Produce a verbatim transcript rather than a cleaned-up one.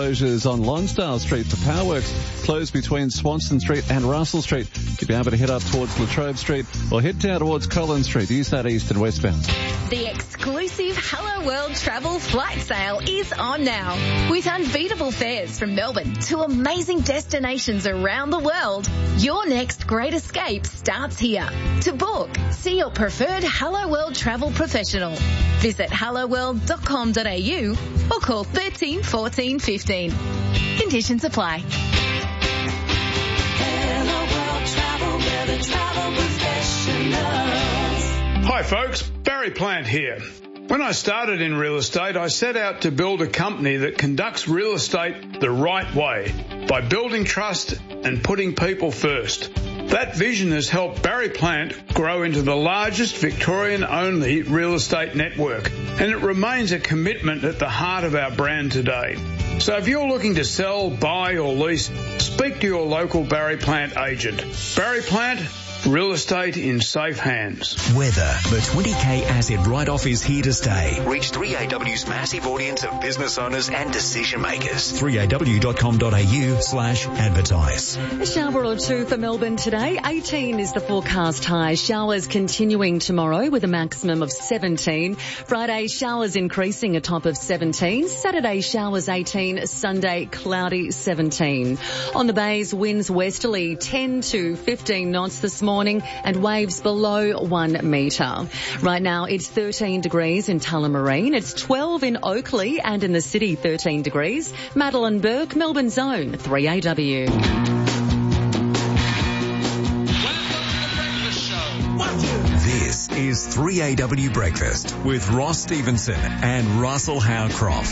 closures on Lonsdale Street for power works. Closed between Swanston Street and Russell Street. You'll be able to head up towards Latrobe Street or head down towards Collins Street. Use that east and westbound. The exclusive Hello World travel flight sale is on now. With unbeatable fares from Melbourne to amazing destinations around the world, your next great escape starts here. To book, see your preferred Hello World travel professional. Visit hello world dot com dot a u or call thirteen fourteen fifteen. Conditions apply. Hello World Travel, we're the travel professionals. Hi folks, Barry Plant here. When I started in real estate, I set out to build a company that conducts real estate the right way by building trust and putting people first. That vision has helped Barry Plant grow into the largest Victorian-only real estate network, and it remains a commitment at the heart of our brand today. So if you're looking to sell, buy or lease, speak to your local Barry Plant agent. Barry Plant, real estate in safe hands. Weather. The twenty K asset write-off is here to stay. Reach three A W's massive audience of business owners and decision makers. three A W dot com dot a u slash advertise. A shower or two for Melbourne today. eighteen is the forecast high. Showers continuing tomorrow with a maximum of seventeen. Friday, showers increasing, a top of seventeen. Saturday, showers eighteen. Sunday, cloudy seventeen. On the bays, winds westerly ten to fifteen knots this morning. morning and waves below one metre. Right now it's thirteen degrees in Tullamarine. It's twelve in Oakley and in the city thirteen degrees. Madeline Burke, Melbourne Zone, three A W. This is three A W Breakfast with Ross Stevenson and Russell Howcroft.